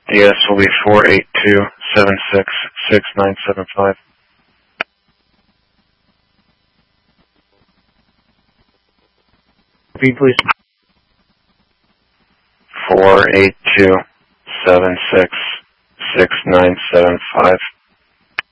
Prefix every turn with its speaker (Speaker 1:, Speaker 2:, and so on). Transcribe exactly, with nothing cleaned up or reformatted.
Speaker 1: D S will be four eight two seven six six nine seven five.
Speaker 2: Repeat, please.
Speaker 1: four eight two seven six six nine seven five.